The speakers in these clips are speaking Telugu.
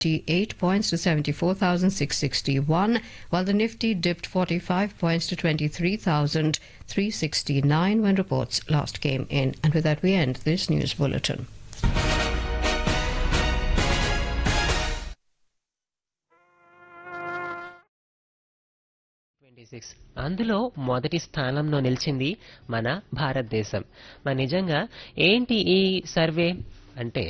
8 points to 74,661, while the Nifty dipped 45 points to 23,369 when reports last came in. And with that, we end this news bulletin. అందులో మొదటి స్థానంలో నిలిచింది మన భారతదేశం. మరి నిజంగా ఏంటి ఈ సర్వే అంటే,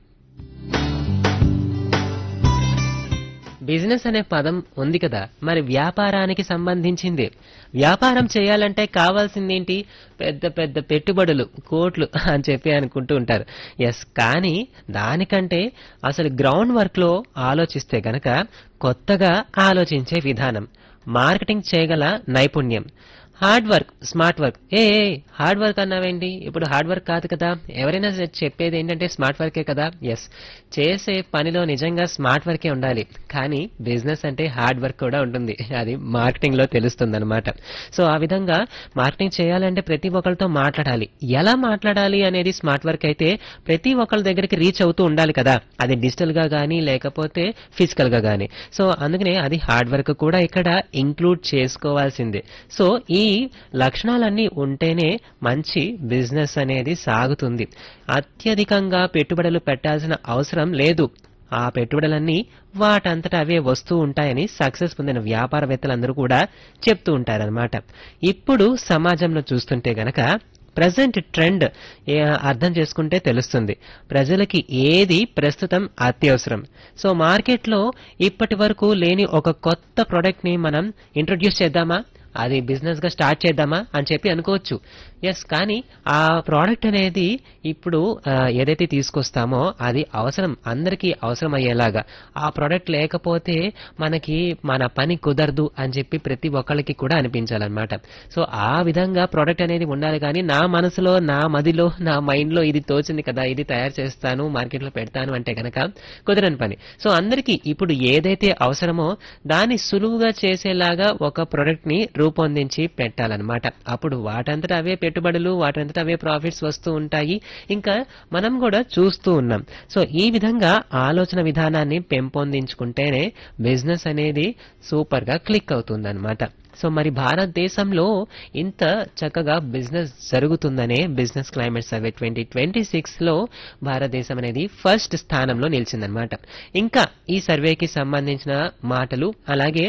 బిజినెస్ అనే పదం ఉంది కదా, మరి వ్యాపారానికి సంబంధించింది. వ్యాపారం చేయాలంటే కావాల్సిందేంటి? పెద్ద పెద్ద పెట్టుబడులు, కోట్లు అని చెప్పి అనుకుంటూ ఉంటారు. ఎస్, కానీ దానికంటే అసలు గ్రౌండ్ వర్క్ లో ఆలోచిస్తే గనక కొత్తగా ఆలోచించే విధానం, మార్కెటింగ్ చేయగల నైపుణ్యం, hard work, smart work. Hard work అన్నావేంటి? ఇప్పుడు హార్డ్ వర్క్ కాదు కదా, ఎవరైనా చెప్పేది ఏంటంటే స్మార్ట్ వర్కే కదా. ఎస్, చేసే పనిలో నిజంగా స్మార్ట్ వర్కే ఉండాలి, కానీ బిజినెస్ అంటే హార్డ్ వర్క్ కూడా ఉంటుంది. అది మార్కెటింగ్ లో తెలుస్తుంది అనమాట. సో ఆ విధంగా మార్కెటింగ్ చేయాలంటే ప్రతి ఒక్కరితో మాట్లాడాలి. ఎలా మాట్లాడాలి అనేది స్మార్ట్ వర్క్ అయితే ప్రతి ఒక్కరి దగ్గరికి రీచ్ అవుతూ ఉండాలి కదా, అది డిజిటల్ గా గానీ లేకపోతే ఫిజికల్ గా గానీ. సో అందుకనే అది హార్డ్ వర్క్ కూడా ఇక్కడ ఇంక్లూడ్ చేసుకోవాల్సిందే. సో ఈ లక్షణాలన్నీ ఉంటేనే మంచి బిజినెస్ అనేది సాగుతుంది. అత్యధికంగా పెట్టుబడులు పెట్టాల్సిన అవసరం లేదు. ఆ పెట్టుబడులన్నీ వాటంతటా అవే వస్తూ ఉంటాయని సక్సెస్ పొందిన వ్యాపారవేత్తలందరూ కూడా చెప్తూ ఉంటారనమాట. ఇప్పుడు సమాజంలో చూస్తుంటే గనక ప్రజెంట్ ట్రెండ్ అర్థం చేసుకుంటే తెలుస్తుంది ప్రజలకి ఏది ప్రస్తుతం అత్యవసరం. సో మార్కెట్లో ఇప్పటి వరకు లేని ఒక కొత్త ప్రోడక్ట్ ని మనం ఇంట్రొడ్యూస్ చేద్దామా, అది బిజినెస్ గా స్టార్ట్ చేద్దామా అని చెప్పి అనుకోవచ్చు. ఎస్, కానీ ఆ ప్రోడక్ట్ అనేది ఇప్పుడు ఏదైతే తీసుకొస్తామో అది అవసరం, అందరికీ అవసరం అయ్యేలాగా. ఆ ప్రోడక్ట్ లేకపోతే మనకి మన పని కుదరదు అని చెప్పి ప్రతి ఒక్కళ్ళకి కూడా అనిపించాలన్నమాట. సో ఆ విధంగా ప్రోడక్ట్ అనేది ఉండాలి. కానీ నా మనసులో, నా మదిలో, నా మైండ్ లో ఇది తోచింది కదా, ఇది తయారు చేస్తాను, మార్కెట్ లో పెడతాను అంటే గనక కుదరని పని. సో అందరికీ ఇప్పుడు ఏదైతే అవసరమో దాన్ని సులువుగా చేసేలాగా ఒక ప్రోడక్ట్ ని రూపొందించి పెట్టాలన్నమాట. అప్పుడు వాటంతటా అవే పెట్టుబడులు, వాటంతటా అవే ప్రాఫిట్స్ వస్తూ ఉంటాయి. ఇంకా మనం కూడా చూస్తూ ఉన్నాం. సో ఈ విధంగా ఆలోచన విధానాన్ని పెంపొందించుకుంటేనే బిజినెస్ అనేది సూపర్ గా క్లిక్ అవుతుందన్నమాట. సో మరి భారతదేశంలో ఇంత చక్కగా బిజినెస్ జరుగుతుందనే బిజినెస్ క్లైమేట్ సర్వే 2026 లో భారతదేశం అనేది ఫస్ట్ స్థానంలో నిలిచిందనమాట. ఇంకా ఈ సర్వేకి సంబంధించిన మాటలు, అలాగే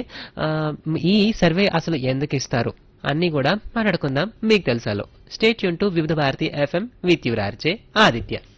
ఈ సర్వే అసలు ఎందుకు ఇస్తారు అన్ని కూడా మాట్లాడుకుందాం మీకు తెలుసాలో. స్టే ట్యూన్ టు వివిధ Bharati FM with your RJ Aditya.